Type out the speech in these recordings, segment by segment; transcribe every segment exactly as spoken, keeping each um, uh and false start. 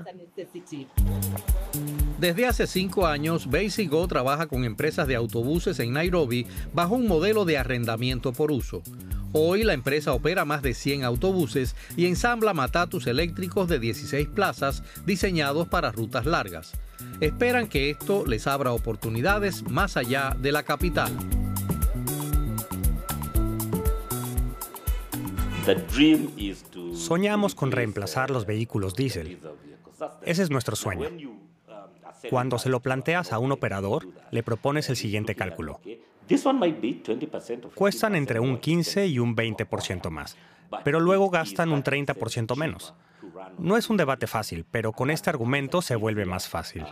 necesidad. Desde hace cinco años, BasyGo trabaja con empresas de autobuses en Nairobi bajo un modelo de arrendamiento por uso. Hoy la empresa opera más de cien autobuses y ensambla matatus eléctricos de dieciséis plazas diseñados para rutas largas. Esperan que esto les abra oportunidades más allá de la capital. Soñamos con reemplazar los vehículos diésel. Ese es nuestro sueño. Cuando se lo planteas a un operador, le propones el siguiente cálculo. Cuestan entre un quince y un veinte por ciento más, pero luego gastan un treinta por ciento menos. No es un debate fácil, pero con este argumento se vuelve más fácil.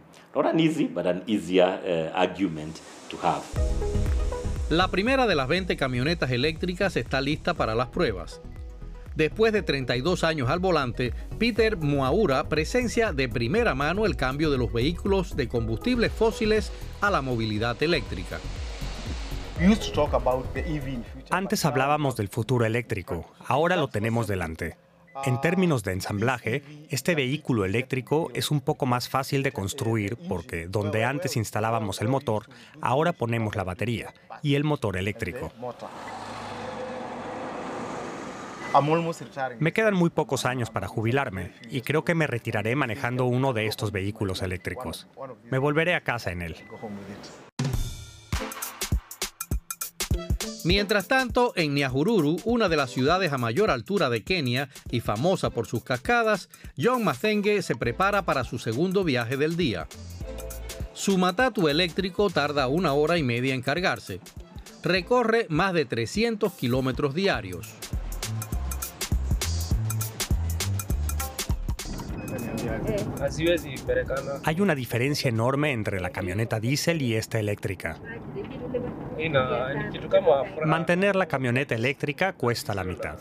La primera de las veinte camionetas eléctricas está lista para las pruebas. Después de treinta y dos años al volante, Peter Mwaura presencia de primera mano el cambio de los vehículos de combustibles fósiles a la movilidad eléctrica. Antes hablábamos del futuro eléctrico, ahora lo tenemos delante. En términos de ensamblaje, este vehículo eléctrico es un poco más fácil de construir porque donde antes instalábamos el motor, ahora ponemos la batería y el motor eléctrico. Me quedan muy pocos años para jubilarme y creo que me retiraré manejando uno de estos vehículos eléctricos. Me volveré a casa en él. Mientras tanto, en Nyahururu, una de las ciudades a mayor altura de Kenia y famosa por sus cascadas, John Mathenge se prepara para su segundo viaje del día. Su matatu eléctrico tarda una hora y media en cargarse. Recorre más de trescientos kilómetros diarios. Hay una diferencia enorme entre la camioneta diésel y esta eléctrica. Mantener la camioneta eléctrica cuesta la mitad.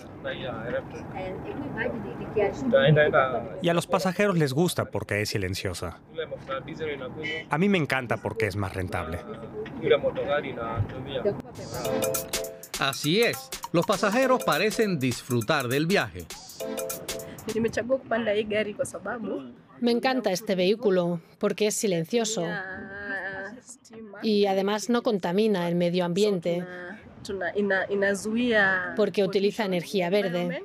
Y a los pasajeros les gusta porque es silenciosa. A mí me encanta porque es más rentable. Así es, los pasajeros parecen disfrutar del viaje. Me encanta este vehículo porque es silencioso y además no contamina el medio ambiente porque utiliza energía verde.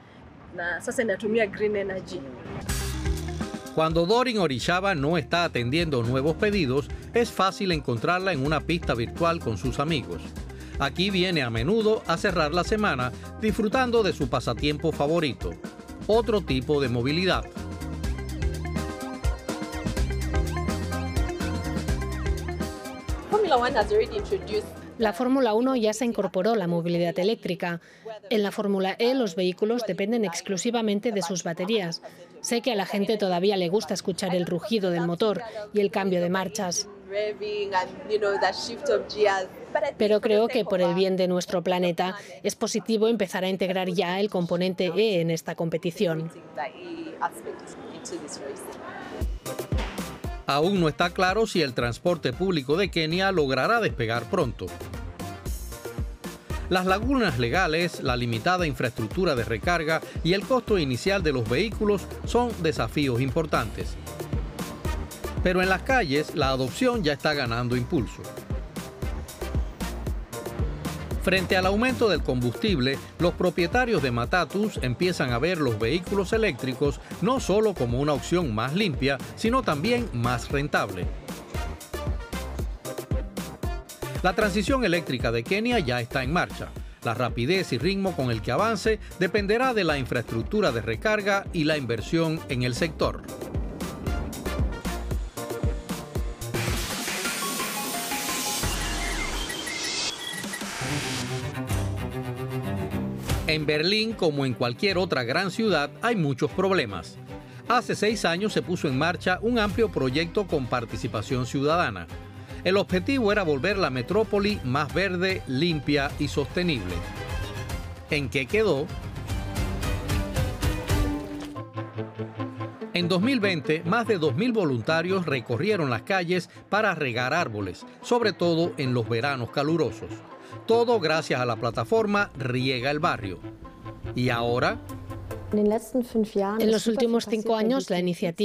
Cuando Doreen Orishaba no está atendiendo nuevos pedidos, es fácil encontrarla en una pista virtual con sus amigos. Aquí viene a menudo a cerrar la semana disfrutando de su pasatiempo favorito, otro tipo de movilidad. La Fórmula uno ya se incorporó la movilidad eléctrica. En la Fórmula E los vehículos dependen exclusivamente de sus baterías. Sé que a la gente todavía le gusta escuchar el rugido del motor y el cambio de marchas. Pero creo que por el bien de nuestro planeta es positivo empezar a integrar ya el componente E en esta competición. Aún no está claro si el transporte público de Kenia logrará despegar pronto. Las lagunas legales, la limitada infraestructura de recarga y el costo inicial de los vehículos son desafíos importantes. Pero en las calles, la adopción ya está ganando impulso. Frente al aumento del combustible, los propietarios de matatus empiezan a ver los vehículos eléctricos no solo como una opción más limpia, sino también más rentable. La transición eléctrica de Kenia ya está en marcha. La rapidez y ritmo con el que avance dependerá de la infraestructura de recarga y la inversión en el sector. En Berlín, como en cualquier otra gran ciudad, hay muchos problemas. Hace seis años se puso en marcha un amplio proyecto con participación ciudadana. El objetivo era volver la metrópoli más verde, limpia y sostenible. ¿En qué quedó? En dos mil veinte, más de dos mil voluntarios recorrieron las calles para regar árboles, sobre todo en los veranos calurosos. Todo gracias a la plataforma Riega el Barrio. ¿Y ahora? En los últimos cinco años, la iniciativa